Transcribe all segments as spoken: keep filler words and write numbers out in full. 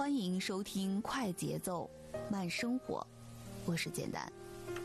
欢迎收听快节奏慢生活，我是简单。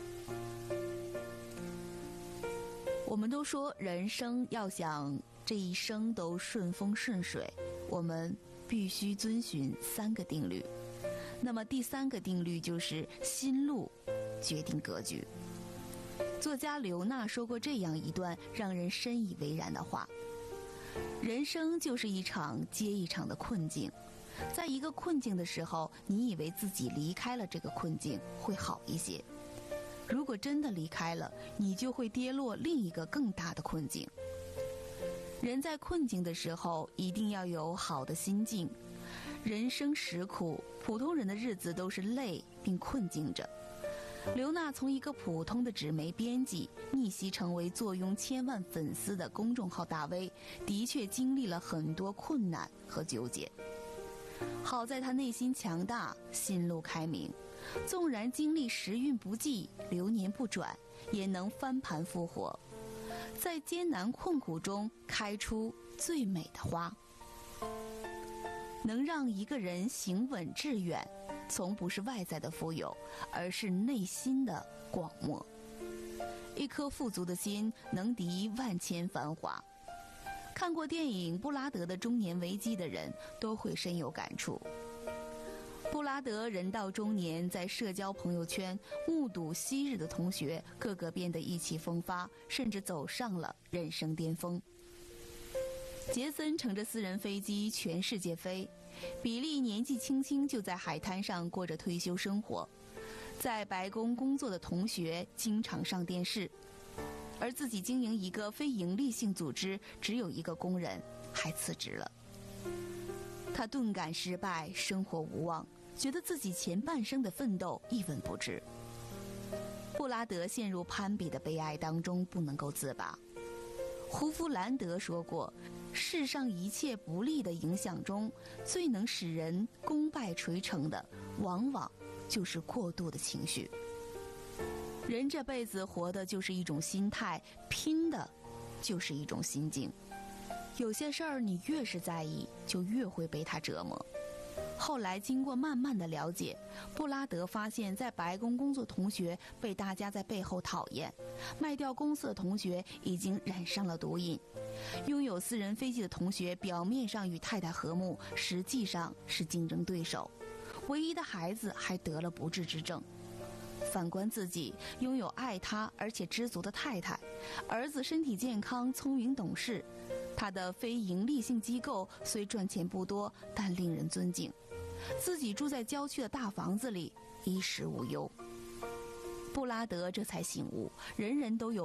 我们都说人生要想这一生都顺风顺水，我们必须遵循三个定律。那么第三个定律就是心路决定格局。作家刘娜说过这样一段让人深以为然的话：人生就是一场接一场的困境，在一个困境的时候，你以为自己离开了这个困境会好一些，如果真的离开了，你就会跌落另一个更大的困境。人在困境的时候一定要有好的心境。人生实苦，普通人的日子都是累并困境着。刘娜从一个普通的纸媒编辑逆袭成为坐拥千万粉丝的公众号大 V， 的确经历了很多困难和纠结。好在她内心强大，心路开明，纵然经历时运不济，流年不转，也能翻盘复活，在艰难困苦中开出最美的花。能让一个人行稳致远，从不是外在的富有，而是内心的广漠。一颗富足的心能敌万千繁华。看过电影《布拉德的中年危机》的人都会深有感触。布拉德人到中年，在社交朋友圈目睹昔日的同学个个变得意气风发，甚至走上了人生巅峰。杰森乘着私人飞机全世界飞，比利年纪轻轻就在海滩上过着退休生活，在白宫工作的同学经常上电视，而自己经营一个非营利性组织，只有一个工人，还辞职了。他顿感失败，生活无望，觉得自己前半生的奋斗一文不值。布拉德陷入攀比的悲哀当中，不能够自拔。胡夫兰德说过，世上一切不利的影响中，最能使人功败垂成的，往往就是过度的情绪。人这辈子活的就是一种心态，拼的就是一种心境。有些事儿你越是在意，就越会被它折磨。后来经过慢慢的了解，布拉德发现在白宫工作同学被大家在背后讨厌，卖掉公司的同学已经染上了毒瘾，拥有私人飞机的同学表面上与太太和睦，实际上是竞争对手，唯一的孩子还得了不治之症。反观自己，拥有爱他而且知足的太太，儿子身体健康聪明懂事，他的非营利性机构虽赚钱不多，但令人尊敬，自己住在郊区的大房子里，衣食无忧。布拉德这才醒悟，人人都有